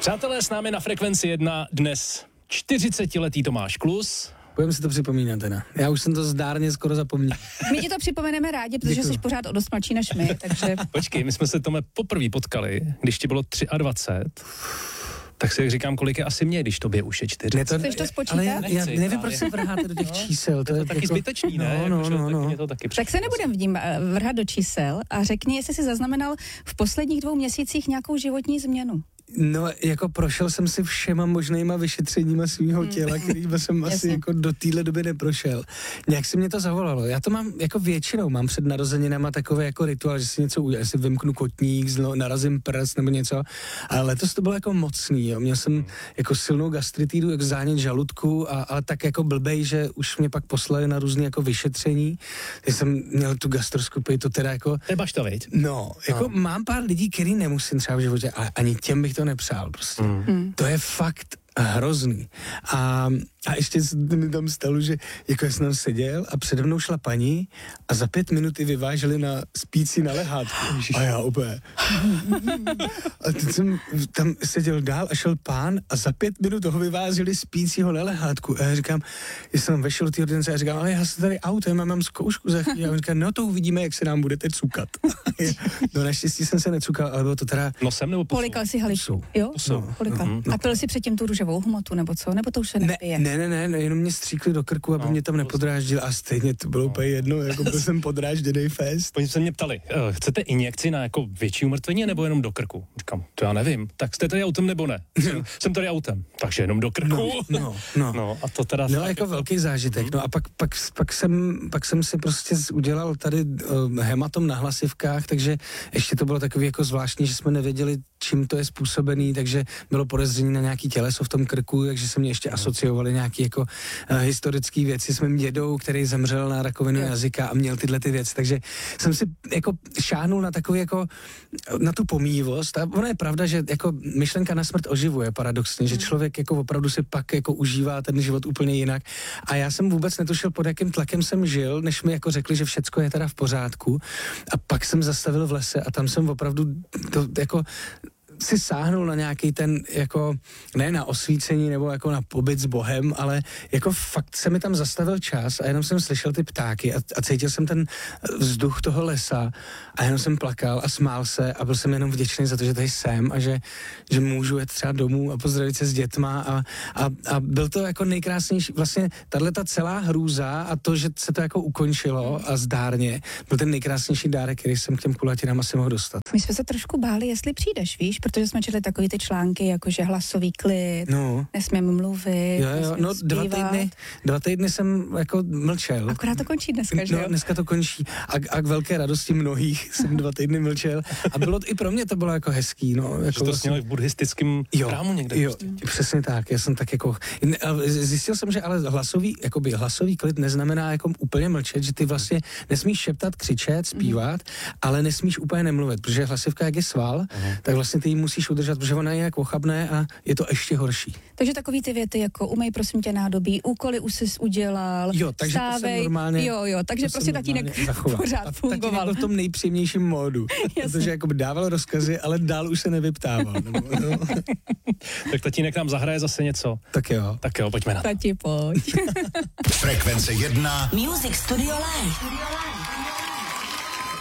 Přátelé, s námi na Frekvenci 1 dnes 40letý Tomáš Klus. Budeme si to připomínat teda. Já už jsem to zdárně skoro zapomněl. My ti to připomeneme rádi, protože jsi pořád o dost mladší než my, takže... Počkej, my jsme se Tome poprvé potkali, když ti bylo 23. Tak si říkám, kolik je asi mě, když tobě už je 40. Chceš to spočítat? Ale já nevím, proč se vrháte do těch čísel. To je taky jako... zbytečný, ne? No. To taky tak se nebudem v ním vrhat do čísel a řekni, jestli jsi zaznamenal v posledních 2 měsících nějakou životní změnu. No, jako prošel jsem si všema možnýma vyšetřeníma svýho těla, kterýma jsem asi jako do téhle doby neprošel. Nějak si mě to zavolalo. Já to mám, jako většinou mám před narozeninama takový jako rituál, že si něco udělám, si vymknu kotník, narazím prst nebo něco, ale letos to bylo jako mocný, jo. Měl jsem jako silnou gastritidu, jako zánět žaludku, ale tak jako blbej, že už mě pak poslali na různé jako vyšetření. Já jsem měl tu gastroskopii, to teda jako... To je bašta, viď? No, jako mám pár lidí, který nemusím třeba v životě, a ani těm bych to nepřál prostě. To je fakt hrozný. A ještě se mi tam stalo, že jako jsem tam seděl a přede mnou šla paní a za 5 minut ji vyváželi na spící na lehátku. A já úplně. A teď jsem tam seděl dál a šel pán a za 5 minut ho vyváželi spícího na lehátku. A já říkám, já jsem vešel do té ordinace a říkám, ale já jsem tady autem a mám zkoušku za chvíli. A on říká, no to uvidíme, jak se nám budete cukat. No naštěstí jsem se necukal, ale bylo to teda... Nosem nebo pusou? Polikal si haličku, jo? Polikal. A pil si předtím tu růžovou hmotu, nebo co? Nebo to už se nepije? Ne, jenom mě stříkli do krku, aby mě tam nepodráždil a stejně to bylo úplně jedno, jako byl jsem podrážděnej fest. Oni se mě ptali, chcete injekci na jako větší umrtvení nebo jenom do krku? Říkám, to já nevím. Tak jste tady autem nebo ne? Jsem tady autem, takže jenom do krku. No a to teda... No jako velký zážitek, no a pak jsem si prostě udělal tady hematom na hlasivkách, takže ještě to bylo takový jako zvláštní, že jsme nevěděli, čím to je způsobený, takže bylo podezření na nějaký těleso v tom krku, takže se mě ještě asociovali nějaký jako historické věci s mým dědou, který zemřel na rakovinu jazyka a měl tyhle ty věci, takže jsem si jako šáhnul na takový jako na tu pomývost a ono je pravda, že jako myšlenka na smrt oživuje paradoxně, že člověk jako opravdu si pak jako užívá ten život úplně jinak a já jsem vůbec netušil, pod jakým tlakem jsem žil, než mi jako řekli, že všecko je teda v pořádku a pak jsem zastavil v lese a tam jsem opravdu to jako si sáhnul na nějaký ten, jako, ne na osvícení nebo jako na pobyt s Bohem, ale jako fakt se mi tam zastavil čas a jenom jsem slyšel ty ptáky a cítil jsem ten vzduch toho lesa a jenom jsem plakal a smál se a byl jsem jenom vděčný za to, že tady jsem a že můžu jet třeba domů a pozdravit se s dětma a byl to jako nejkrásnější, vlastně tato celá hrůza a to, že se to jako ukončilo a zdárně, byl ten nejkrásnější dárek, který jsem k těm kulatinám asi mohl dostat. My jsme se trošku báli, jestli přijdeš, víš, protože jsme četli takový ty články, jakože hlasový klid, nesmím mluvit, jo, no 2 týdny jsem jako mlčel. Akorát to končí dneska, že jo? No, dneska to končí a k velké radosti mnohých jsem 2 týdny mlčel a bylo i pro mě to bylo jako hezký, no. Jako že to vlastně... v buddhistickém chrámu někde. Jo, přesně tak, já jsem tak jako, zjistil jsem, že ale hlasový klid neznamená jako úplně mlčet, že ty vlastně nesmíš šeptat, křičet, zpívat, ale nesmíš úplně nemluvit, protože hlasivka jak je sval, tak vlastně ty ji musíš udržet, protože ona je jak ochabné a je to ještě horší. Takže takový ty věty jako umej prosím tě nádobí, úkoly už jsi udělal, jo, takže stávej, to jsem normálně, takže prostě tatínek pořád fungoval. Tatínek byl v tom nejpříjemnějším módu, protože jako dával rozkazy, ale dál už se nevyptával. Tak tatínek nám zahraje zase něco. Tak jo, pojďme na to. Tati, pojď. Frekvence 1 Music Studio Live.